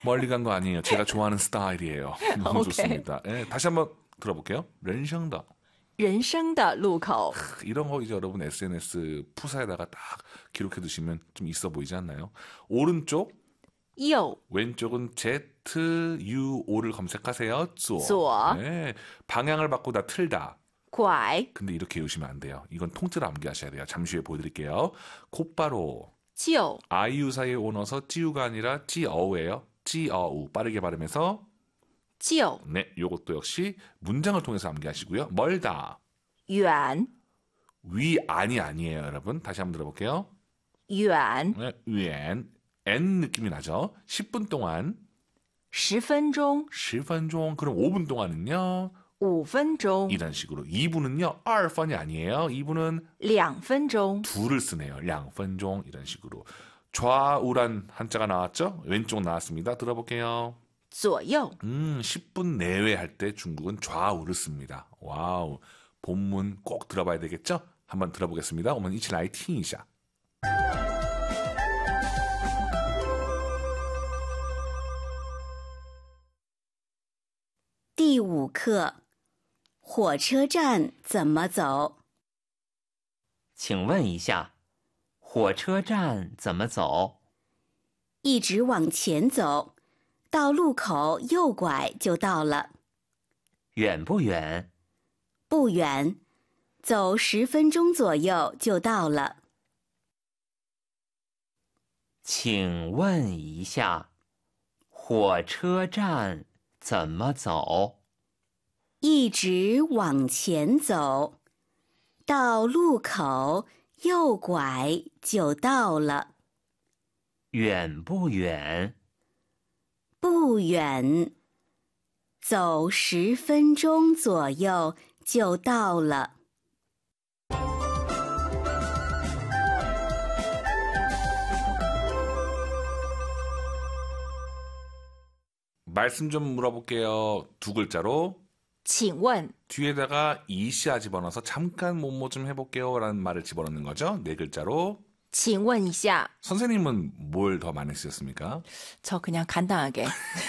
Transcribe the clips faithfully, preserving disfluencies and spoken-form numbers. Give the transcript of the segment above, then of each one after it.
멀리 간 거 아니에요. 제가 좋아하는 스타일이에요. 너무 오케이. 좋습니다. 예, 다시 한번 들어볼게요. 人生的人生的路口 이런 거 이제 여러분 에스엔에스 푸사에다가 딱 기록해 두시면 좀 있어 보이지 않나요? 오른쪽, 右 왼쪽은 Z, U, O를 검색하세요. 左. 左 네, 방향을 바꾸다 틀다. 拐 근데 이렇게 외우시면 안 돼요. 이건 통째로 암기하셔야 돼요. 잠시 후에 보여드릴게요. 곧바로 就 아이유 사이에 오 넣어서 찌우가 아니라 찌어우예요. 찌어우 빠르게 발음해서 就 네, 요것도 역시 문장을 통해서 암기하시고요. 멀다. 远 위 안이 아니에요, 여러분. 다시 한번 들어볼게요. 远 네, 위엔 N 느낌이 나죠. 십 분 동안 十分钟 십 분 종 그럼 오 분 동안은요. 五分钟 이런 식으로 이 분은요. 이 분이 아니에요. 이 분은 两分钟 둘을 쓰네요. 两分종 이런 식으로. 좌우란 한자가 나왔죠? 왼쪽 나왔습니다. 들어볼게요. 左右 음, 십 분 내외 할 때 중국은 좌우를 씁니다. 와우. 본문 꼭 들어봐야 되겠죠? 한번 들어보겠습니다. 我们一起来听一下. 第五课，火车站怎么走？ 请问一下，火车站怎么走？ 一直往前走，到路口右拐就到了。 远不远？ 不远，走十分钟左右就到了。 请问一下，火车站怎么走？ 一直往前走，到路口右拐就到了。 远不远？ 不远，走十分钟左右就到了。 말씀 좀 물어볼게요. 두 글자로 请问 뒤에다가 이시아 집어넣어서 잠깐 뭐뭐 좀 해볼게요 라는 말을 집어넣는 거죠. 네 글자로 请问一下 선생님은 뭘 더 많이 쓰셨습니까? 저 그냥 간단하게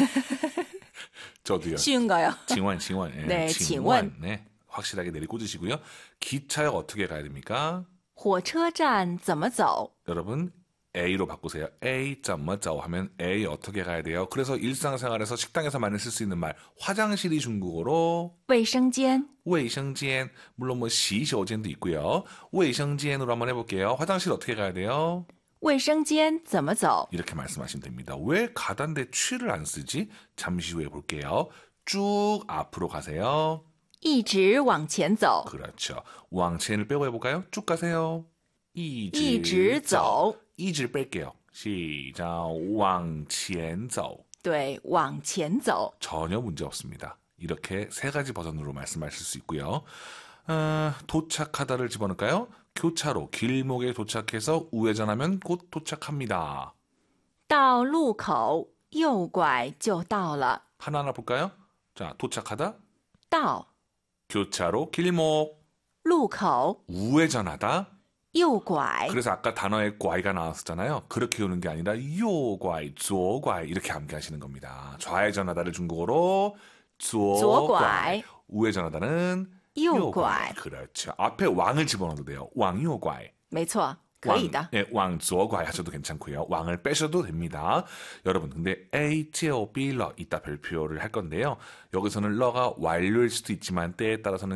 저도요. 쉬운가요? 징원, 징원. 예, 네, 징원. 징원. 네, 확실하게 내리꽂으시고요. 기차역 어떻게 가야 됩니까? 火车站怎么走 여러분 A로 바꾸세요. A 점뭐죠 하면 A 어떻게 가야 돼요? 그래서 일상생활에서 식당에서 많이 쓸 수 있는 말 화장실이 중국어로 卫生间卫生间 물론 뭐洗手间도 있고요. 卫生间으로 한번 해볼게요. 화장실 어떻게 가야 돼요? 卫生间怎么走 이렇게 말씀하시면 됩니다. 왜 가다인데 취를 안 쓰지? 잠시 후에 볼게요. 쭉 앞으로 가세요. 一直往前走 그렇죠. 왕첸을 빼고 해볼까요? 쭉 가세요. 一直走 이질 뺄게요. 시작. 往前走. 对往前走 전혀 문제 없습니다. 이렇게 세 가지 버전으로 말씀하실 수 있고요. 어, 도착하다를 집어넣을까요? 교차로, 길목에 도착해서 우회전하면 곧 도착합니다. 到路口右拐就到了 하나하나 볼까요? 자, 도착하다, 到 교차로, 길목, 路口 우회전하다. 右拐 그래서 아까 단어에 꽈이가 나왔었잖아요. 그렇게 오는 게 아니라 요과이, 조과이 이렇게 암기하시는 겁니다. 좌회전하다를 중국어로 左 조과이, 拐 우회전하다는 右拐 그렇죠. 앞에 왕을 집어넣어도 돼요. 왕요과이. 没错可以的 네, 왕 조과이 하셔도 괜찮고요. 왕을 빼셔도 됩니다. 여러분, 근데 A, J, B, 러 이따 별표를 할 건데요. 여기서는 러가 완료일 수도 있지만 때에 따라서는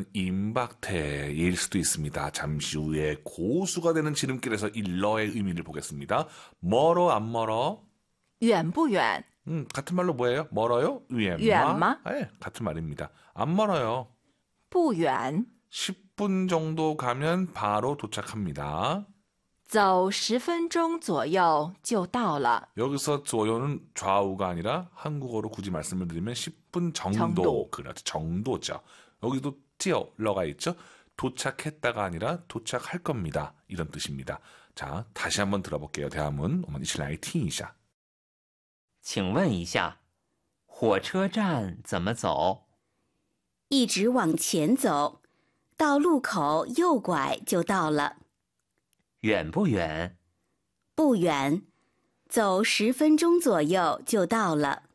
임박태일 수도 있습니다. 잠시 후에 고수가 되는 지름길에서 이 러의 의미를 보겠습니다. 멀어 안 멀어? 远不远 음, 같은 말로 뭐예요? 멀어요? 위엠마? 위엠마? 네, 같은 말입니다. 안 멀어요. 不远 십 분 정도 가면 바로 도착합니다. 走十分钟左右就到了 여기서 조요는 좌우가 아니라 한국어로 굳이 말씀을 드리면 십 분 정도. 정도. 그렇죠. 정도죠. 여기도 찌어, 러가 있죠. 도착했다가 아니라 도착할 겁니다. 이런 뜻입니다. 자, 다시 한번 들어볼게요. 대화문. 我们一起来听一下. 请问一下，火车站怎么走？ 一直往前走，到路口右拐就到了。 远不远？ 不远， 走十分钟左右就到了。